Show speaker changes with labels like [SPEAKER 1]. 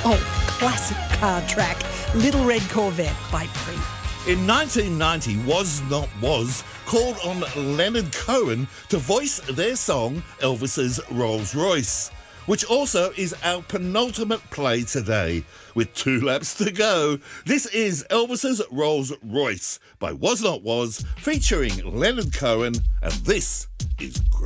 [SPEAKER 1] Oh, classic car track, Little Red Corvette by Prince.
[SPEAKER 2] In 1990, Was Not Was called on Leonard Cohen to voice their song Elvis's Rolls Royce, which also is our penultimate play today. With 2 laps to go, this is Elvis's Rolls Royce by Was Not Was, featuring Leonard Cohen, and this is great.